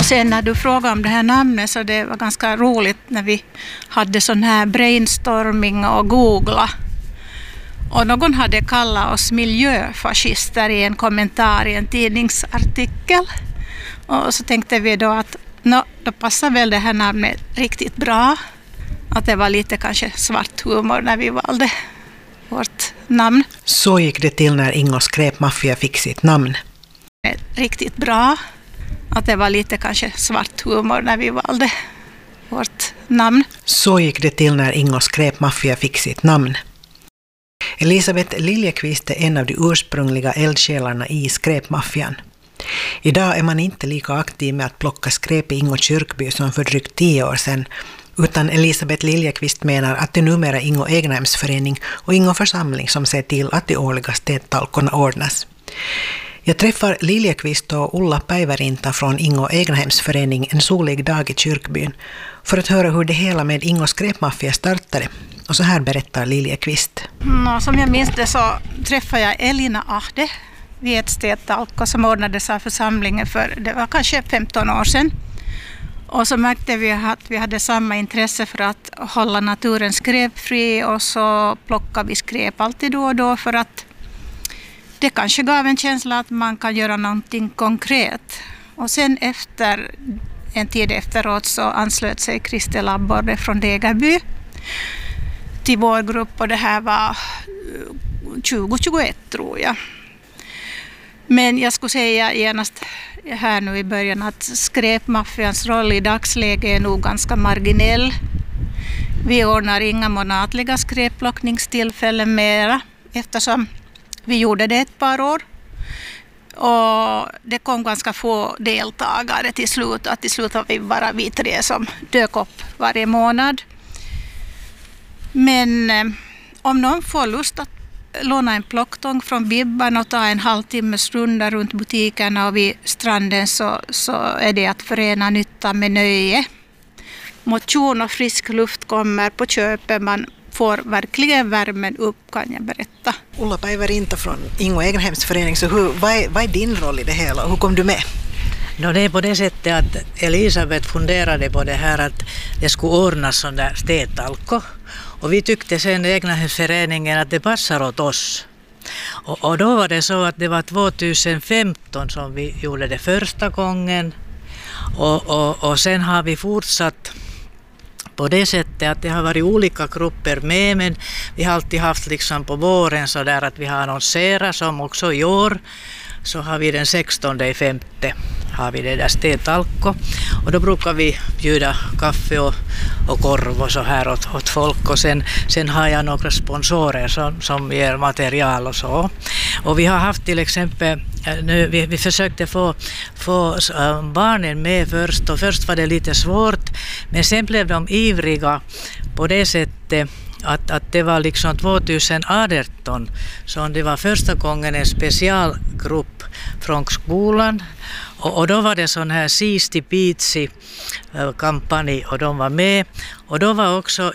sen när du frågade om det här namnet så det var ganska roligt när vi hade sån här brainstorming och googla. Och någon hade kallat oss miljöfascister i en kommentar i en tidningsartikel. Och så tänkte vi då att då passar väl det här namnet riktigt bra. Att det var lite kanske svart humor när vi valde vårt namn. Så gick det till när Ingo Skräpmaffia fick sitt namn. Riktigt bra. Att det var lite kanske svart humor när vi valde vårt namn. Så gick det till när Ingo Skräpmaffia fick sitt namn. Elisabeth Liljekvist är en av de ursprungliga eldsjälarna i skräpmaffian. Idag är man inte lika aktiv med att plocka skräp i Ingo kyrkby som för drygt 10 år sedan, utan Elisabeth Liljekvist menar att det numera är Ingo egnahemsförening och Ingo församling som ser till att de årliga städtalkorna ordnas. Jag träffar Liljekvist och Ulla Päivärinta från Ingo egnahemsförening en solig dag i kyrkbyn för att höra hur det hela med Ingo skräpmaffia startade. Och så här berättar Liljekvist. Som jag minns det så träffade jag Elina Ahde vid ett städtalko som ordnades av församlingen för det var kanske 15 år sedan. Och så märkte vi att vi hade samma intresse för att hålla naturen skräpfri och så plockade vi skräp alltid då och då för att det kanske gav en känsla att man kan göra någonting konkret. Och sen efter en tid efteråt så anslöt sig Christer Laborde från Degerby till vår grupp och det här var 2021 tror jag. Men jag skulle säga genast här nu i början att skräpmaffians roll i dagsläget är nog ganska marginell. Vi ordnar inga månatliga skräpplockningstillfällen mera eftersom vi gjorde det ett par år. Och det kom ganska få deltagare till slut. Att till slut var vi bara vi 3 som dök upp varje månad. Men om någon får lust att låna en plocktång från Bibban och ta en halvtimmes runda runt butikerna och vid stranden så är det att förena nytta med nöje. Motion och frisk luft kommer på köpet. Man får verkligen värmen upp kan jag berätta. Ulla Päivärinta från Ingo egnahemsförening. Så vad är din roll i det hela? Hur kom du med? Det är på det sättet att Elisabeth funderade på det här att det skulle ordnas sån där städtalko. Och vi tyckte sen i egnahemsföreningen att det passar åt oss. Och då var det så att det var 2015 som vi gjorde det första gången. Och sen har vi fortsatt på det sättet att det har varit olika grupper med, men vi har alltid haft liksom på våren så där att vi har annonserat som också i år. Så har vi den 16/5 har vi det där städtalko och då brukar vi bjuda kaffe och korv och så här åt folk och sen har jag några sponsorer som ger material och så. Och vi har haft till exempel nu vi försökte få barnen med först och först var det lite svårt men sen blev de ivriga på det sättet att det var liksom 2018 så det var första gången en specialgrupp från skolan och då var det sån här Siisti Piitsi kampanj och de var med och då var också